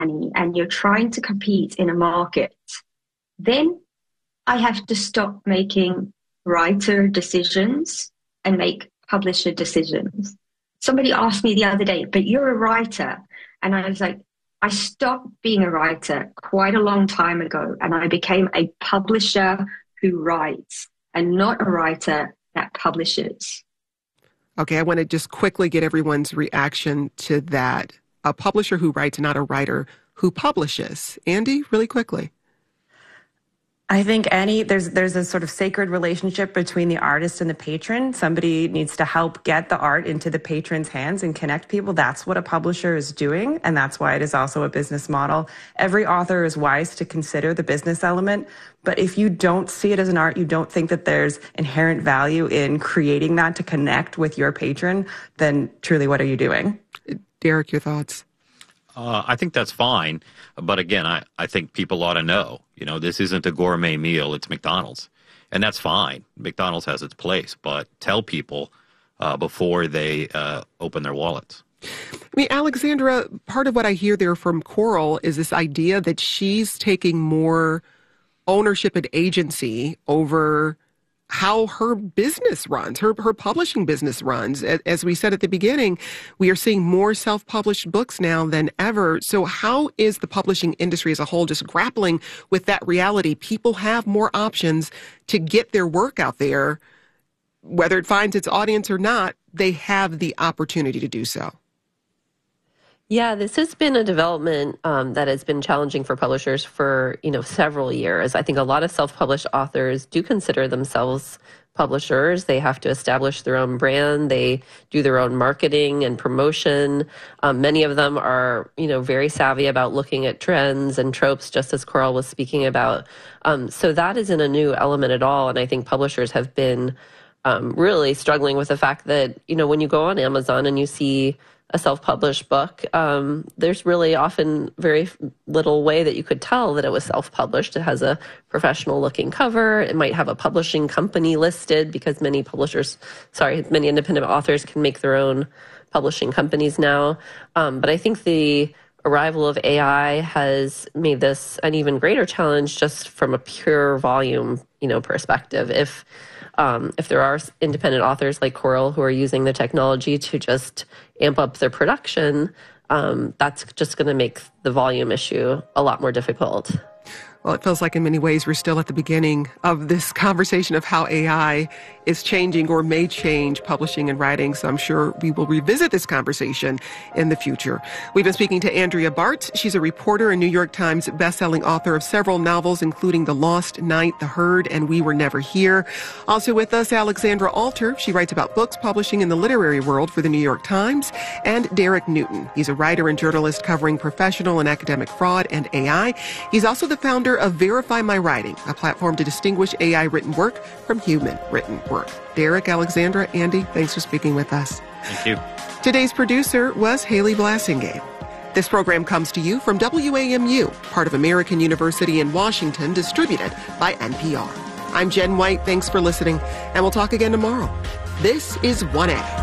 money and you're trying to compete in a market, then I have to stop making writer decisions and make publisher decisions. Somebody asked me the other day, but you're a writer. And I was like, I stopped being a writer quite a long time ago, and I became a publisher who writes and not a writer that publishes. Okay, I want to just quickly get everyone's reaction to that. A publisher who writes, not a writer who publishes. Andy, really quickly. I think there's a sort of sacred relationship between the artist and the patron. Somebody needs to help get the art into the patron's hands and connect people. That's what a publisher is doing, and that's why it is also a business model. Every author is wise to consider the business element, but if you don't see it as an art, you don't think that there's inherent value in creating that to connect with your patron, then truly what are you doing? Derek, your thoughts? I think that's fine. But again, I think people ought to know, this isn't a gourmet meal. It's McDonald's. And that's fine. McDonald's has its place. But tell people before they open their wallets. I mean, Alexandra, part of what I hear there from Coral is this idea that she's taking more ownership and agency over how her business runs, her publishing business runs. As we said at the beginning, we are seeing more self-published books now than ever. So how is the publishing industry as a whole just grappling with that reality? People have more options to get their work out there. Whether it finds its audience or not, they have the opportunity to do so. Yeah, this has been a development that has been challenging for publishers for, several years. I think a lot of self-published authors do consider themselves publishers. They have to establish their own brand. They do their own marketing and promotion. Many of them are, very savvy about looking at trends and tropes, just as Coral was speaking about. So that isn't a new element at all. And I think publishers have been really struggling with the fact that, when you go on Amazon and you see a self-published book, there's really often very little way that you could tell that it was self-published. It has a professional-looking cover. It might have a publishing company listed because many independent authors can make their own publishing companies now. But I think the arrival of AI has made this an even greater challenge just from a pure volume, perspective. If there are independent authors like Coral who are using the technology to just amp up their production, that's just going to make the volume issue a lot more difficult. Well, it feels like in many ways we're still at the beginning of this conversation of how AI is changing or may change publishing and writing. So I'm sure we will revisit this conversation in the future. We've been speaking to Andrea Bart. She's a reporter and New York Times bestselling author of several novels, including The Lost Night, The Herd, and We Were Never Here. Also with us, Alexandra Alter. She writes about books publishing in the literary world for the New York Times. And Derek Newton. He's a writer and journalist covering professional and academic fraud and AI. He's also the founder of Verify My Writing, a platform to distinguish AI written work from human written work. Derek, Alexandra, Andy, thanks for speaking with us. Thank you. Today's producer was Haley Blassingame. This program comes to you from WAMU, part of American University in Washington, distributed by NPR. I'm Jen White. Thanks for listening, and we'll talk again tomorrow. This is 1A.